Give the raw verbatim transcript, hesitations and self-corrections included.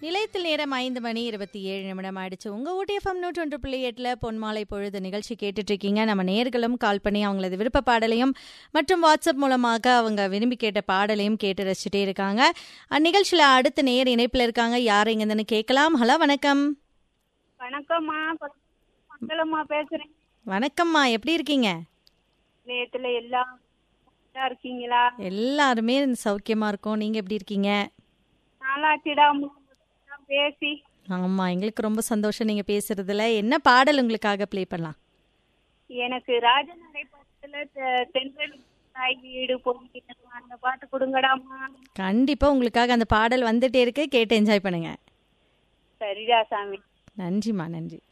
நிலையத்தில் நேரம் ஐந்து மணி இருபத்தி ஏழு நிமிடம் ஆயிடுச்சு. உங்க ஊட்டி எஃப்எம் நூற்றி ஒன்று புள்ளி எட்டுல பொன்மாலை பொழுது நிகழ்ச்சி கேட்டுட்டு இருக்கீங்க. நம்ம நேர்களும் கால் பண்ணி அவங்களது விருப்ப பாடலையும் மற்றும் வாட்ஸ்அப் மூலமாக அவங்க விரும்பி கேட்ட பாடலையும் கேட்டு ரசிச்சுட்டே இருக்காங்க. அந்நிகழ்ச்சியில அடுத்த நேர் இணைப்புல இருக்காங்க. யார் எங்கன்னு கேட்கலாம். ஹலோ, வணக்கம். வணக்கம்மா, மங்களம்மா பேசுறேன். வணக்கம்மா, எப்படி இருக்கீங்க? நேத்துல எல்லாம் நல்லா இருக்கீங்களா? எல்லாருமே சௌக்கியமா இருக்கோம். நீங்க எப்படி இருக்கீங்க? நாளாச்சிடா பேசி. ஆமா, எங்களுக்கு ரொம்ப சந்தோஷம் நீங்க பேசுறதுல. என்ன பாடல் உங்களுக்காக ப்ளே பண்ணலாம்? எனக்கு ராஜநடை படத்துல தென்றல் தாய் வீடு போய் அந்த பாட்டு கொடுங்கடாமா. கண்டிப்பா உங்களுக்காக அந்த பாடல் வந்துட்டே இருக்கு, கேட்டு என்ஜாய் பண்ணுங்க. சரிடா சாமி. நன்றிம்மா, நன்றி.